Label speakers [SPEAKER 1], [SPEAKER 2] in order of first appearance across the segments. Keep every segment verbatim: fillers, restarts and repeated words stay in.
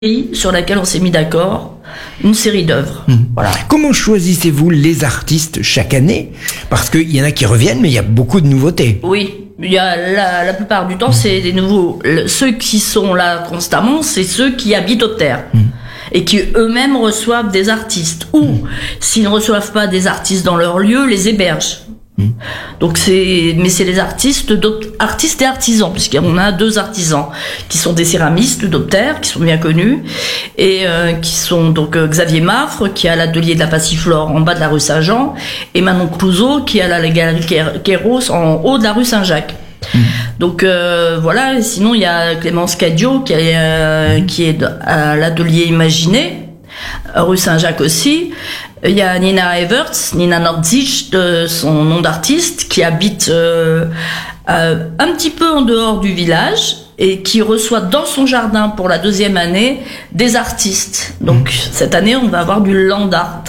[SPEAKER 1] sur laquelle on s'est mis d'accord, une série d'œuvres.
[SPEAKER 2] Mmh.
[SPEAKER 1] Voilà.
[SPEAKER 2] Comment choisissez-vous les artistes chaque année? Parce qu'il y en a qui reviennent, mais il y a beaucoup de nouveautés.
[SPEAKER 1] Oui, il y a la, la plupart du temps, c'est des nouveaux. Le, ceux qui sont là constamment, c'est ceux qui habitent aux terres. Mmh. Et qui eux-mêmes reçoivent des artistes. Ou, mmh. s'ils ne reçoivent pas des artistes dans leur lieu, les hébergent. Donc c'est, mais c'est les artistes, artistes et artisans, puisqu'on a deux artisans qui sont des céramistes d'Opter, qui sont bien connus, et euh, qui sont donc euh, Xavier Maffre, qui a l'atelier de la Passiflore en bas de la rue Saint-Jean, et Manon Clouseau, qui a la galerie Kéros en haut de la rue Saint-Jacques. Mmh. Donc euh, voilà. Et sinon il y a Clémence Cadio qui est, euh, qui est à l'atelier Imaginé, rue Saint-Jacques aussi. Il y a Nina Everts, Nina Nordzich, de son nom d'artiste, qui habite euh, euh, un petit peu en dehors du village et qui reçoit dans son jardin pour la deuxième année des artistes. Donc mmh. cette année, on va avoir du land art.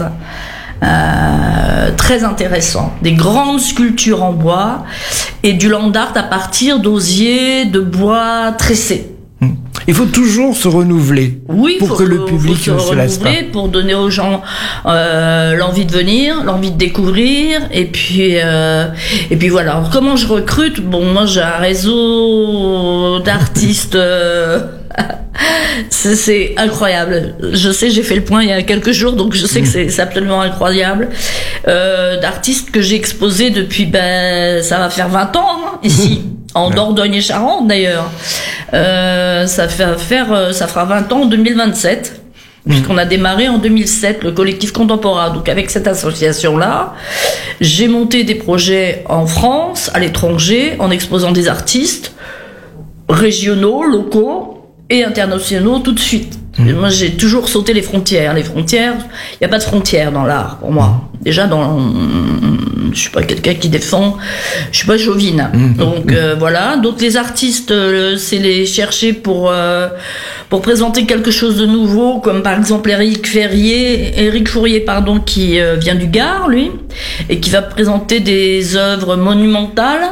[SPEAKER 1] Euh, très intéressant, des grandes sculptures en bois et du land art à partir d'osier de bois tressé.
[SPEAKER 2] Il faut toujours se renouveler,
[SPEAKER 1] oui,
[SPEAKER 2] pour
[SPEAKER 1] faut,
[SPEAKER 2] que le public
[SPEAKER 1] faut se
[SPEAKER 2] ne se lasse pas.
[SPEAKER 1] Pour donner aux gens euh, l'envie de venir, l'envie de découvrir, et puis euh, et puis voilà. Alors, comment je recrute? Bon, moi j'ai un réseau d'artistes. Euh, c'est, c'est incroyable. Je sais, j'ai fait le point il y a quelques jours, donc je sais que c'est, c'est absolument incroyable. Euh, d'artistes que j'ai exposés depuis, ben, ça va faire vingt ans hein, ici. En Dordogne et Charente d'ailleurs. Euh, ça fait faire, ça fera vingt ans en deux mille vingt-sept. Mmh. Puisqu'on a démarré en deux mille sept le collectif Contemporain. Donc avec cette association-là, j'ai monté des projets en France, à l'étranger, en exposant des artistes régionaux, locaux et internationaux tout de suite. Mmh. Moi, j'ai toujours sauté les frontières. Les frontières, il n'y a pas de frontières dans l'art pour moi. Déjà, dans, je suis pas quelqu'un qui défend, je suis pas chauvine. Mmh. Donc euh, voilà. Donc les artistes, euh, c'est les chercher pour euh, pour présenter quelque chose de nouveau, comme par exemple Éric Ferrier, Éric Fourier, pardon, qui euh, vient du Gard, lui, et qui va présenter des œuvres monumentales.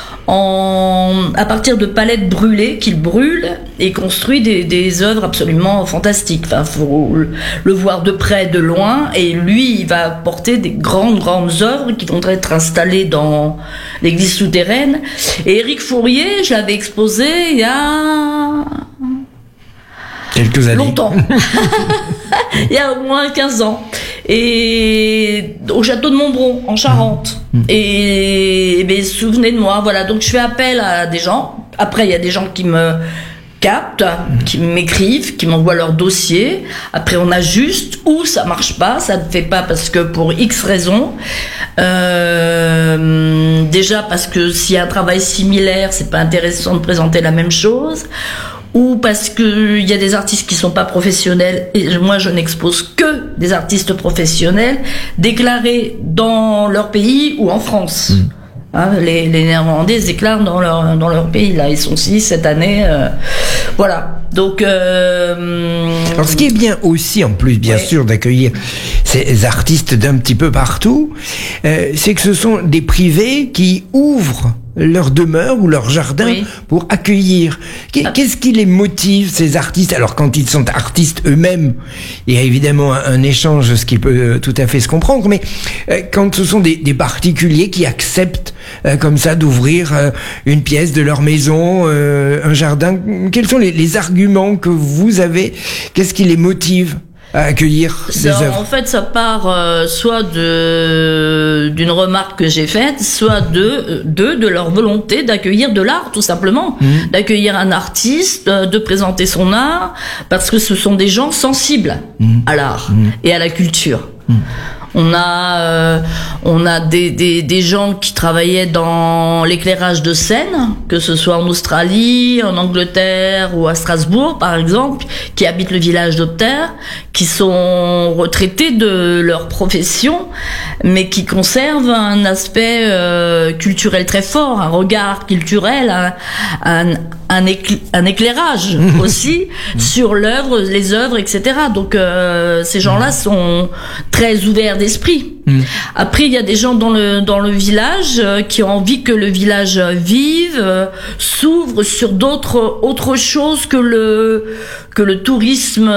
[SPEAKER 1] En, à partir de palettes brûlées qu'il brûle et construit des, des œuvres absolument fantastiques. Enfin, faut le, le voir de près, de loin, et lui, il va porter des grandes, grandes œuvres qui vont être installées dans l'église souterraine. Et Éric Fourier, je l'avais exposé il y a
[SPEAKER 2] quelques années.
[SPEAKER 1] Longtemps. Il y a au moins quinze ans. Et au château de Montbron, en Charente. Mmh. Et, et ben, souvenez de moi, voilà. Donc je fais appel à des gens. Après, il y a des gens qui me captent, mmh. qui m'écrivent, qui m'envoient leur dossier. Après, on ajuste, ou ça marche pas, ça ne fait pas parce que pour X raisons. Euh, déjà parce que s'il y a un travail similaire, c'est pas intéressant de présenter la même chose. Ou parce que il y a des artistes qui sont pas professionnels et moi je n'expose que des artistes professionnels déclarés dans leur pays ou en France. Mmh. Hein, les, les Néerlandais ils déclarent dans leur dans leur pays là, ils sont six cette année. Euh, voilà. Donc. Euh,
[SPEAKER 2] Alors ce qui est bien aussi en plus bien ouais. sûr d'accueillir ces artistes d'un petit peu partout, euh, c'est que ce sont des privés qui ouvrent leur demeure ou leur jardin oui. pour accueillir. Qu'est-ce qui les motive, ces artistes? Alors, quand ils sont artistes eux-mêmes, il y a évidemment un, un échange, ce qui peut tout à fait se comprendre, mais euh, quand ce sont des, des particuliers qui acceptent euh, comme ça d'ouvrir euh, une pièce de leur maison, euh, un jardin, quels sont les, les arguments que vous avez? Qu'est-ce qui les motive à accueillir des œuvres?
[SPEAKER 1] En fait, ça part euh, soit de d'une remarque que j'ai faite, soit de de de leur volonté d'accueillir de l'art, tout simplement, mmh. d'accueillir un artiste, euh, de présenter son art, parce que ce sont des gens sensibles mmh. à l'art mmh. et à la culture. Mmh. On a, euh, on a des, des, des gens qui travaillaient dans l'éclairage de scène, que ce soit en Australie, en Angleterre ou à Strasbourg, par exemple, qui habitent le village d'Opter, qui sont retraités de leur profession, mais qui conservent un aspect euh, culturel très fort, un regard culturel, un, un un, écl- un éclairage aussi sur l'œuvre, les œuvres, et cetera. Donc euh, ces gens-là sont très ouverts d'esprit. Mmh. Après, il y a des gens dans le dans le village euh, qui ont envie que le village vive, euh, s'ouvre sur d'autres autres choses que le que le tourisme